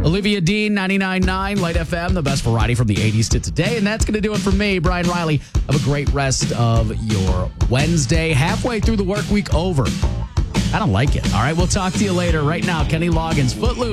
Olivia Dean, 99.9 Light FM, the best variety from the 80s to today. And that's going to do it for me, Brian Riley. Have a great rest of your Wednesday. Halfway through the work week over. I don't like it. All right, we'll talk to you later. Right now, Kenny Loggins, Footloose.